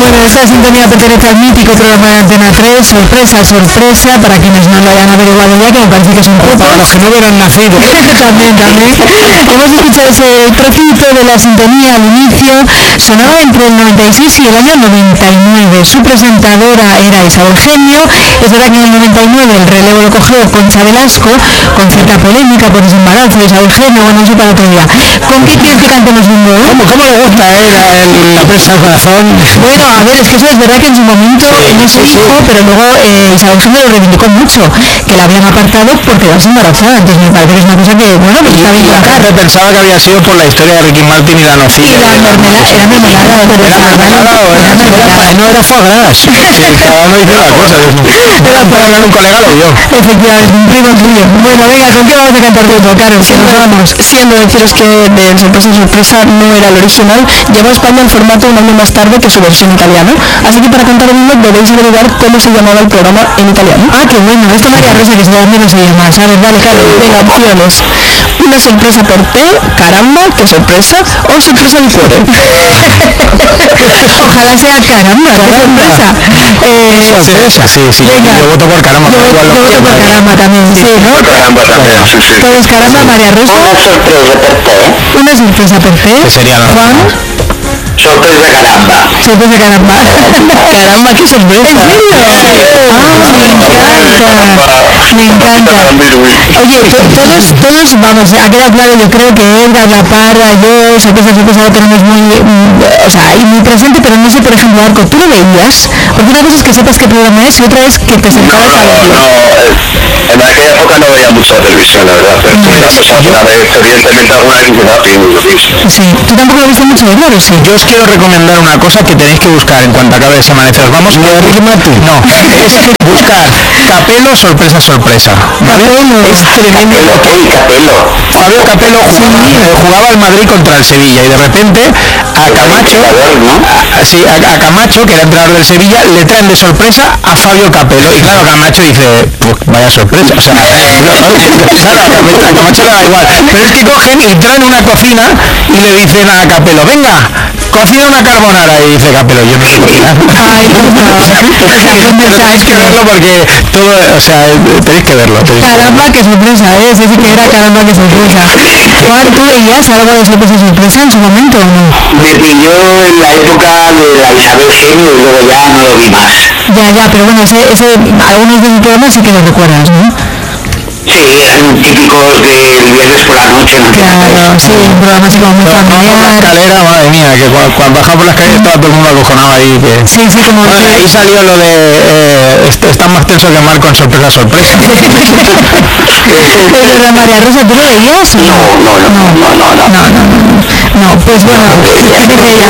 Bueno, esta sintonía pertenece al mítico programa de Antena 3, Sorpresa, Sorpresa, para quienes no lo hayan averiguado ya, que me parece que son pocos. Para los que no hubieran nacido. También. Hemos escuchado ese trocito de la sintonía al inicio, sonaba entre el 96 y el año 99. Su presentadora era Isabel Genio. Es verdad que en el 99 el relevo lo cogió Concha Velasco, con cierta polémica por ese embarazo de Isabel Genio. Bueno, eso para otro día. ¿Con qué quieres que cantemos un nuevo? ¿Cómo le gusta la presa al corazón? Bueno, a ver, es que eso es verdad que en su momento no se dijo, pero luego Isabel Genio lo reivindicó mucho, que la habían apartado porque iba a ser embarazada. Entonces me parece que es una cosa que, bueno, pues está bien contar. Pensaba que había sido por la historia de Ricky Martin y la nocilla. Y la mermelada, era mermelada, pero era mermelada, no era foie gras. Cada uno dice una cosa. Era para hablar un colega, lo vio. Efectivamente, un primo tuyo. Bueno, venga, ¿con qué vamos a cantar tú? Claro, si nos vamos. Siendo deciros que de Sorpresa no era el original, llegó a España en formato un año más tarde que su versión italiana. Así que para cantar el himno debéis averiguar cómo se llamaba el programa en italiano. Ah, qué bueno. Esto María Rosa, que se llama no se llama. ¿Sabes? Vale, claro. Venga, opciones. Una sorpresa per te, caramba, qué sorpresa, o sorpresa di cuore. Ojalá sea caramba, qué sorpresa. Sí. Venga. Yo voto por caramba. Yo voto por caramba también, sí, ¿no? Caramba también, sí. Todos caramba, María Rosa. Una sorpresa per te. Una sorpresa per te. Que sería la Juan. Sorpresa caramba. Sorpresa caramba. Caramba, qué sorpresa. ¿En serio? Me encanta. Oye, todos, vamos, ha quedado claro, yo creo que Edgar, La Parra, yo, sorpresa lo tenemos muy, ahí muy presente, pero no sé, por ejemplo, Arco, ¿tú lo veías? Porque una cosa es que sepas qué programa es y otra es que te sentabas a verlo. En aquella época no veía mucho televisión, la verdad, pero alguna vez, evidentemente alguna vez hice zapping y lo he visto. Sí, ¿tú tampoco lo viste mucho, Edgar, o sí? Yo os quiero recomendar una cosa que tenéis que buscar en cuanto acabe ese amanecer. Vamos, ¿lo de Ricky Martin? No, es buscar Capello, sorpresa, ¿vale? Es tremendo. Fabio Capello jugaba al Madrid contra el Sevilla y de repente a Camacho, a Camacho, que era entrenador del Sevilla, le traen de sorpresa a Fabio Capello y claro, Camacho dice, pues vaya sorpresa, a Camacho le da igual, pero es que cogen y traen una cocina y le dicen a Capello, venga, cocina una carbonara, y dice Capello, yo no sé cocinar. Ay, Tenéis que verlo porque todo, tenéis que verlo. Caramba, qué sorpresa, sí que era caramba, qué sorpresa. Juan, ¿tú veías algo de sorpresa en su momento o no? Me pilló en la época de la Isabel Genio y luego ya no lo vi más. Ya, pero bueno, algunos de sus programas sí que los recuerdas, ¿no? Sí, eran típicos del viernes por la noche, ¿no? Claro, sí, un programa así como muy familiar. La escalera, madre mía, que cuando bajaba por la escalera estaba todo el mundo acojonado ahí. Sí, como... Bueno, ahí salió lo de están más tenso que mal con sorpresa. Pero la María Rosa, ¿tú lo veías? No, pues bueno, por esas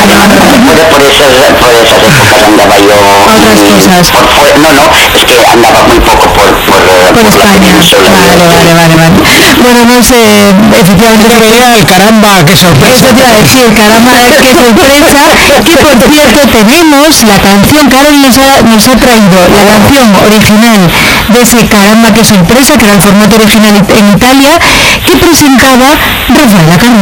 épocas andaba yo... Otras cosas. Es que andaba muy poco por España. Vale. Bueno, no sé, efectivamente se veía el caramba, qué sorpresa. Eso te iba a decir, caramba, qué sorpresa. Que por cierto tenemos la canción, Carol nos ha traído la canción original de ese caramba, qué sorpresa, que era el formato original en Italia, que presentaba Rafaela Carmona.